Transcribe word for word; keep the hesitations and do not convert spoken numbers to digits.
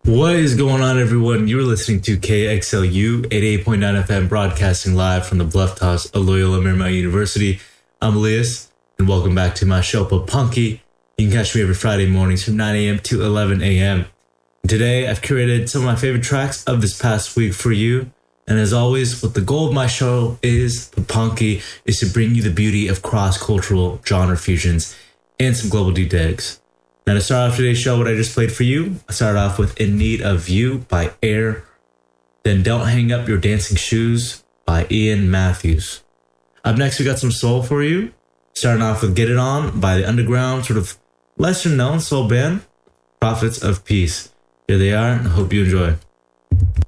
What is going on, everyone? You're listening to K X L U eighty-eight point nine F M, broadcasting live from the Bluff Toss of Loyola Marymount University. I'm Elias, and welcome back to my show, Punky. You can catch me every Friday mornings from nine a.m. to eleven a.m. Today, I've curated some of my favorite tracks of this past week for you. And as always, what the goal of my show is, Punky, is to bring you the beauty of cross-cultural genre fusions and some global deep digs. Now, to start off today's show, what I just played for you, I started off with In Need of You by Air, then Don't Hang Up Your Dancing Shoes by Ian Matthews. Up next, we got some soul for you, starting off with Get It On by the underground, sort of lesser known soul band, Prophets of Peace. Here they are, and I hope you enjoy.